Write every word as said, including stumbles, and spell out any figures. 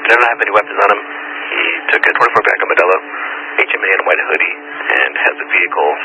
did not have any weapons on him. He took a twenty-four Magnum Modelo, H M A in a white hoodie, and has a vehicle